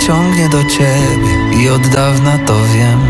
ciągnie do ciebie i od dawna to wiem.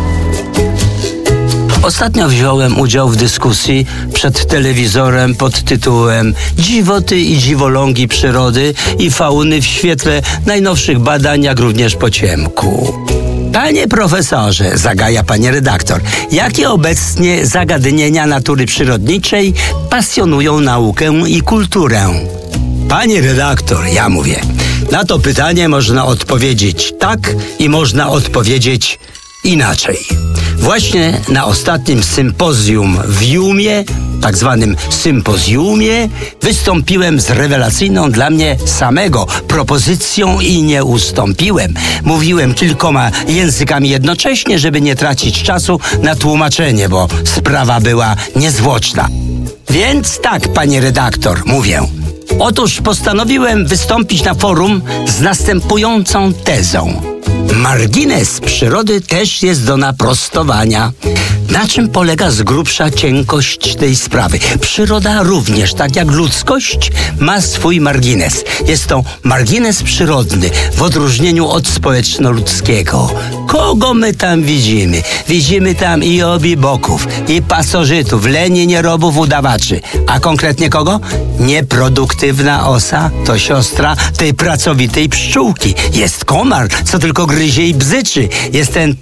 Ostatnio wziąłem udział w dyskusji przed telewizorem pod tytułem Dziwoty i dziwolągi przyrody i fauny w świetle najnowszych badań, jak również po ciemku. Panie profesorze, zagaja pani redaktor, jakie obecnie zagadnienia natury przyrodniczej pasjonują naukę i kulturę? Pani redaktor, ja mówię, na to pytanie można odpowiedzieć tak i można odpowiedzieć inaczej. Właśnie na ostatnim sympozjum w Jumie, tak zwanym sympozjumie, wystąpiłem z rewelacyjną dla mnie samego propozycją i nie ustąpiłem. Mówiłem kilkoma językami jednocześnie, żeby nie tracić czasu na tłumaczenie, bo sprawa była niezwłoczna. Więc tak, panie redaktor, mówię. Otóż postanowiłem wystąpić na forum z następującą tezą. Margines przyrody też jest do naprostowania. Na czym polega z grubsza cienkość tej sprawy? Przyroda również, tak jak ludzkość, ma swój margines. Jest to margines przyrodny, w odróżnieniu od społeczno-ludzkiego. Kogo my tam widzimy? Widzimy tam i obiboków, i pasożytów, leni, nierobów, udawaczy. A konkretnie kogo? Nieproduktywna osa to siostra tej pracowitej pszczółki. Jest komar, co tylko gryzie i bzyczy. Jest ten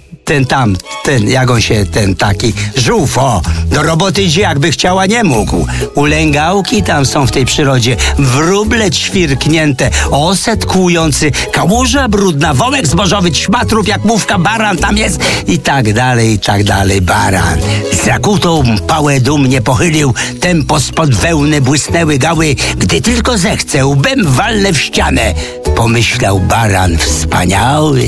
jak on się, ten taki żółw, do roboty idzie, jakby chciała, nie mógł. Ulęgałki tam są w tej przyrodzie, wróble ćwirknięte, oset kłujący, kałuża brudna, wołek zbożowy, ćmatrów jak mówka, baran tam jest i tak dalej, baran. Zakutą pałę dumnie pochylił, tempo spod wełny błysnęły gały, gdy tylko zechce, łbem walnę w ścianę, pomyślał baran wspaniały.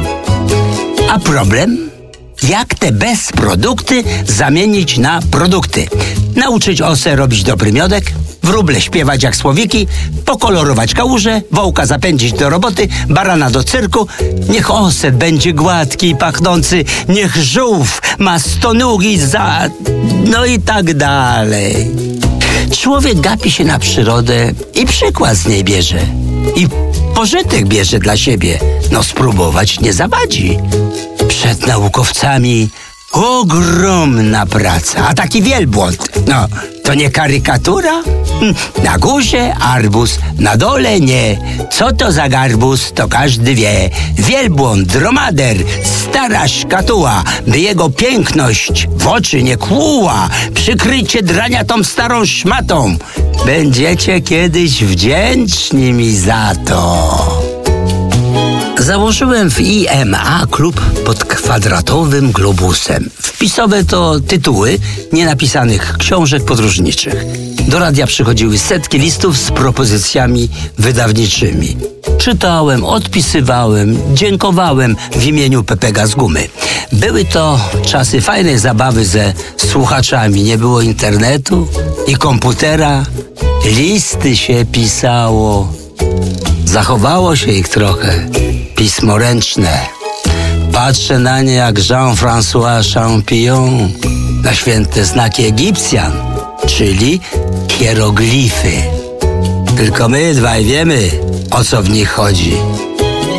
A problem? Jak te bezprodukty zamienić na produkty? Nauczyć osę robić dobry miodek, wróble śpiewać jak słowiki, pokolorować kałuże, wołka zapędzić do roboty, barana do cyrku. Niech oset będzie gładki i pachnący, niech żółw ma 100 nóg no i tak dalej. Człowiek gapi się na przyrodę i przykład z niej bierze. I pożytek bierze dla siebie. No spróbować nie zawadzi. Przed naukowcami ogromna praca, a taki wielbłąd. No, to nie karykatura? Na górze arbuz, na dole nie. Co to za garbus, to każdy wie. Wielbłąd, dromader, stara szkatuła, by jego piękność w oczy nie kłuła. Przykryjcie drania tą starą szmatą. Będziecie kiedyś wdzięczni mi za to. Założyłem w IMA klub pod kwadratowym globusem. Wpisowe to tytuły nienapisanych książek podróżniczych. Do radia przychodziły setki listów z propozycjami wydawniczymi. Czytałem, odpisywałem, dziękowałem w imieniu Pepega z Gumy. Były to czasy fajnej zabawy ze słuchaczami. Nie było internetu i komputera. Listy się pisało. Zachowało się ich trochę. Pismo ręczne. Patrzę na nie jak Jean-François Champillon na święte znaki Egipcjan, czyli hieroglify. Tylko my dwaj wiemy, o co w nich chodzi.